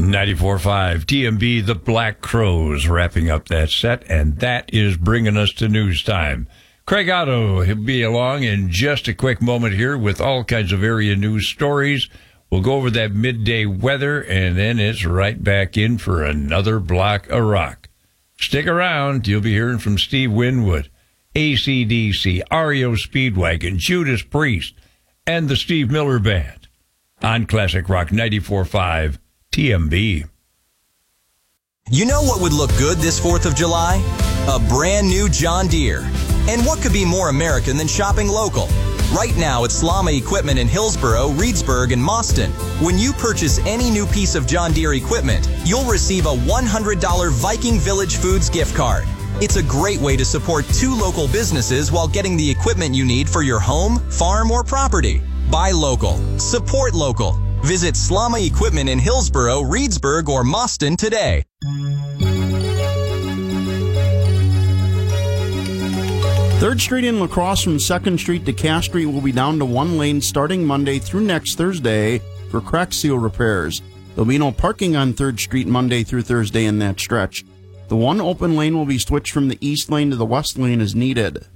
94.5 TMB, the Black Crowes, wrapping up that set, and that is bringing us to news time. Craig Otto, he'll be along in just a quick moment here with all kinds of area news stories. We'll go over that midday weather, and then it's right back in for another block of rock. Stick around. You'll be hearing from Steve Winwood, AC/DC, REO Speedwagon, Judas Priest, and the Steve Miller Band on Classic Rock 94.5 TMB. You know what would look good this 4th of July? A brand new John Deere. And what could be more American than shopping local? Right now at Slama Equipment in Hillsboro, Reedsburg, and Mauston, when you purchase any new piece of John Deere equipment, you'll receive a $100 Viking Village Foods gift card. It's a great way to support 2 local businesses while getting the equipment you need for your home, farm, or property. Buy local. Support local. Visit Slama Equipment in Hillsboro, Reedsburg, or Mauston today. 3rd Street in La Crosse from 2nd Street to Cass Street will be down to 1 lane starting Monday through next Thursday for crack seal repairs. There'll be no parking on 3rd Street Monday through Thursday in that stretch. The 1 open lane will be switched from the east lane to the west lane as needed.